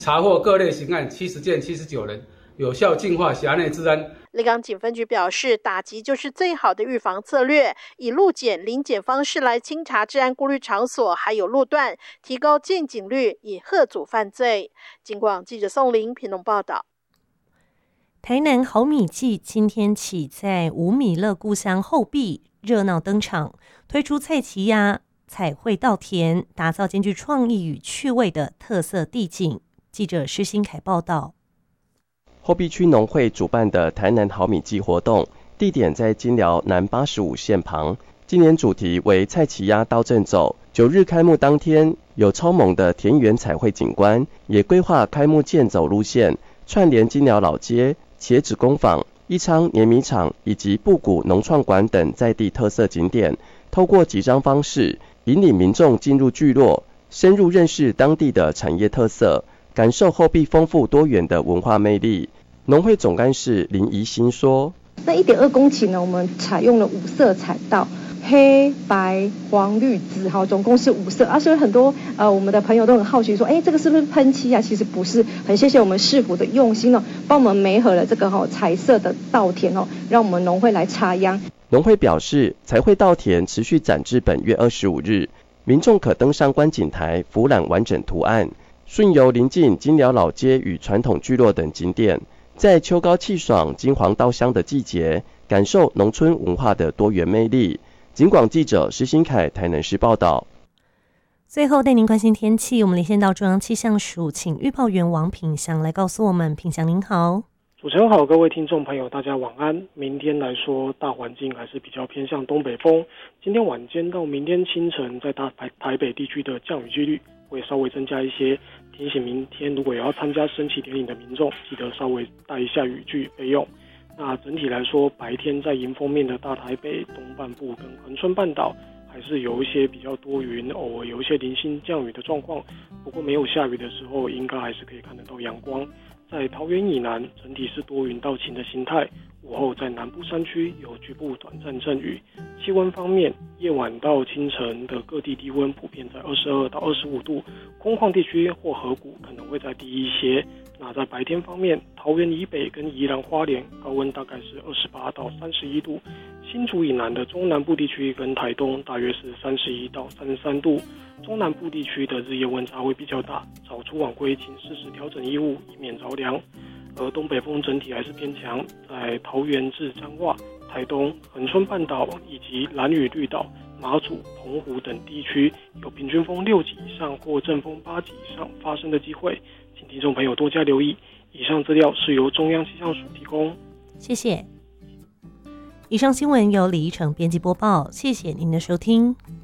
查获各类刑案70件79人，有效净化辖内治安。 立冈警分局表示，打击就是最好的预防策略，以路检、临检方式来清查治安顾虑场所，还有路段，提高见警率，以遏阻犯罪。警广记者宋玲屏东报道。 台南好米季今天起在吴米乐故乡后壁热闹登场，推出菜奇鸭、彩绘稻田，打造兼具创意与趣味的特色地景。记者施新凯报道。 后壁区农会主办的台南好米季活动，地点在金寮南85线旁。今年主题为菜奇鸭到镇走。9日开幕当天，有超猛的田园彩绘景观，也规划开幕健走路线，串联金寮老街、茄子工坊、义昌碾米厂以及布谷农创馆等在地特色景点，透过集章方式，引领民众进入聚落，深入认识当地的产业特色，感受后壁丰富多元的文化魅力。农会总干事林怡欣说：“ 那1.2公顷呢，我们采用了5色彩稻，黑白黄绿紫，总共是5色所以很多我们的朋友都很好奇说，这个是不是喷漆啊？其实不是，很谢谢我们市府的用心帮我们媒合了这个彩色的稻田让我们农会来插秧。” 农会表示，彩绘稻田持续展至本月25日，民众可登上观景台俯览完整图案，顺游邻近金寮老街与传统聚落等景点。在秋高气爽、金黄稻香的季节，感受农村文化的多元魅力。警广记者施新凯台南市报道。 最后带您关心天气，我们连线到中央气象署，请预报员王品祥来告诉我们。品祥您好。 主持人好，各位听众朋友大家晚安。明天来说，大环境还是比较偏向东北风。今天晚间到明天清晨，在台北地区的降雨几率会稍微增加一些，提醒明天如果有要参加升旗典礼的民众，记得稍微带一下雨具备用。那整体来说，白天在迎风面的大台北东半部跟恒春半岛还是有一些比较多云，偶尔有一些零星降雨的状况。不过没有下雨的时候，应该还是可以看得到阳光。在桃园以南，整体是多云到晴的形态。午后在南部山区有局部短暂阵雨。气温方面，夜晚到清晨的各地低温普遍在22到25度，空旷地区或河谷可能会再低一些。那在白天方面，桃园以北跟宜兰花莲高温大概是28到31度，新竹以南的中南部地区跟台东大约是31到33度，中南部地区的日夜温差会比较大，早出晚归请适时调整衣物，以免着凉。而东北风整体还是偏强，在桃园至彰化、台东、恒春半岛以及兰屿绿岛、马祖、澎湖等地区有平均风6级以上或阵风8级以上发生的机会，请听众朋友多加留意。以上资料是由中央气象署提供。 谢谢。以上新闻由李依晨编辑播报，谢谢您的收听。